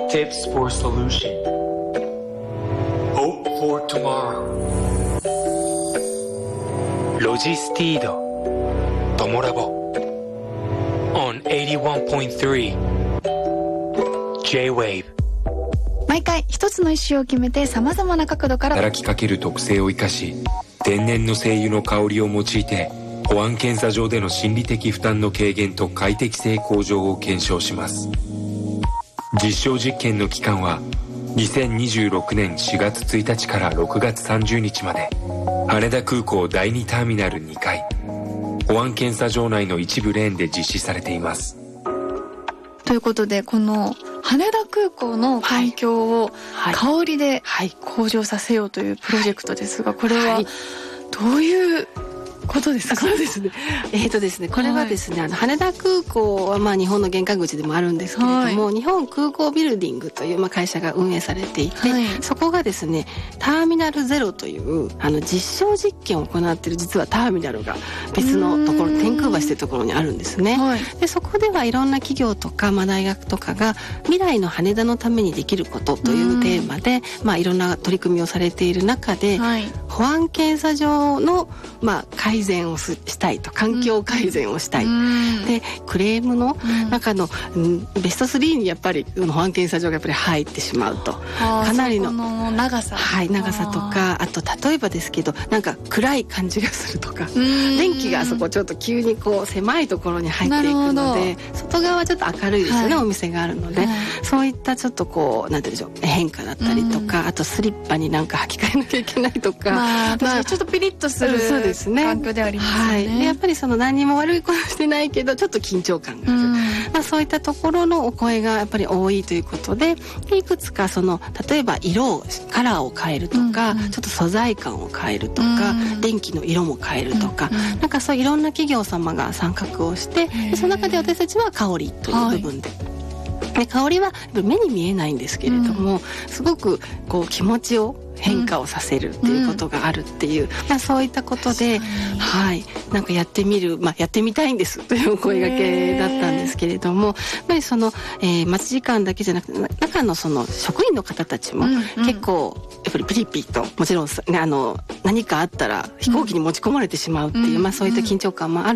Tips for solution. Hope for tomorrow. ロジスティードトモラボ on 81.3 J-Wave。 毎回一つの一首を決めて様々な角度から働きかける特性を生かし、天然の精油の香りを用いて保安検査場での心理的負担の軽減と快適性向上を検証します。実証実験の期間は2026年4月1日から6月30日まで、羽田空港第2ターミナル2階保安検査場内の一部レーンで実施されています。 ということで、この羽田空港の環境を香りで向上させようというプロジェクトですが、これはどういうことですか？ そうですね。ですね、これはですね、羽田空港は日本の玄関口でもあるんですけれども、日本空港ビルディングという会社が運営されていて、そこがですね、ターミナルゼロという実証実験を行っている実はターミナルが別のところ、天空橋というところにあるんですね。でそこではいろんな企業とか、大学とかが未来の羽田のためにできることというテーマで、いろんな取り組みをされている中で、保安検査場の改善をしたいと、環境改善をしたい、でクレームの中の、ベスト3にやっぱり保安検査場がやっぱり入ってしまうと、かなりの長さとか、あと例えばですけど暗い感じがするとか、電気があそこちょっと急に狭いところに入っていくので、外側はちょっと明るいですよね、お店があるので、そういったちょっとなんていうんでしょう、変化だったりとか、あとスリッパに履き替えなきゃいけないとか、 ちょっとピリッとする環境でありますよね。 でやっぱり何にも悪いことしてないけどちょっと緊張感がある、そういったところのお声がやっぱり多いということで、いくつか例えばカラーを変えるとか、ちょっと素材感を変えるとか、電気の色も変えるとか、そういろんな企業様が参画をして、でその中で私たちは香りという部分で、香りは目に見えないんですけれども、すごく気持ちを変化をさせるっていうことがあるっていう、そういったことで、やってみる、やってみたいんですというお声掛けだったんですけれども、やっぱり待ち時間だけじゃなくて、中の職員の方たちも結構やっぱりピリピリと、もちろん何かあったら飛行機に持ち込まれてしまうっていう、そういった緊張感もある